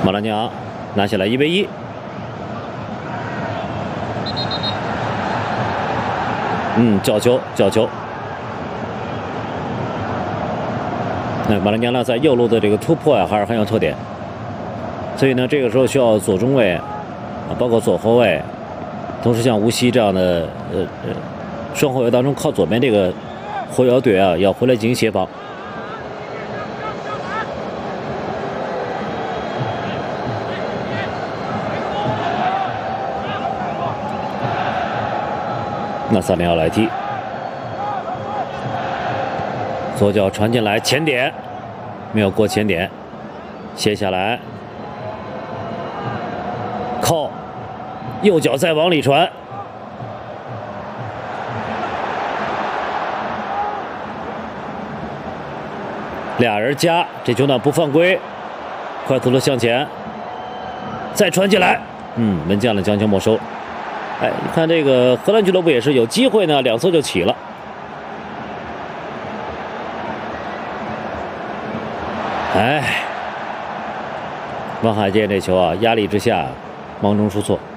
马拉尼昂拿下来1-1。角球。那马拉尼昂在右路的这个突破还是很有特点，所以呢，这个时候需要左中卫包括左后卫，同时像无锡这样的双后卫当中靠左边这个后腰队要回来进行协防。那萨林奥来踢，左脚传进来前点，没有过前点，斜下来，靠，右脚再往里传，俩人夹，这球呢不犯规，快速的向前，再传进来，门将呢将球没收。你看这个荷兰俱乐部也是有机会呢，两侧就起了。汪海剑这球压力之下，忙中出错。